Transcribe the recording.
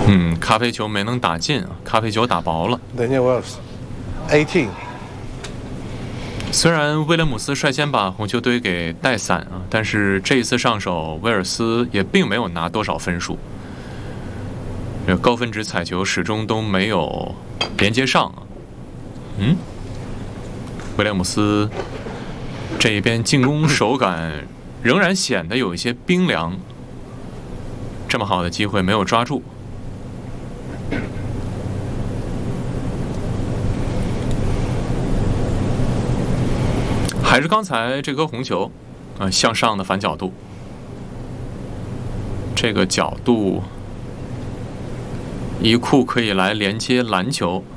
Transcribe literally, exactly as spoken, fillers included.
嗯，咖啡球没能打进啊，咖啡球打薄了。 Daniel Wells, eighteen. 虽然威廉姆斯率先把红球队给带散啊，但是这一次上手，威尔斯也并没有拿多少分数。这高分值彩球始终都没有连接上啊。嗯，威廉姆斯这一边进攻手感仍然显得有一些冰凉，这么好的机会没有抓住。还是刚才这颗红球，啊、呃，向上的反角度，这个角度一库可以来连接篮球。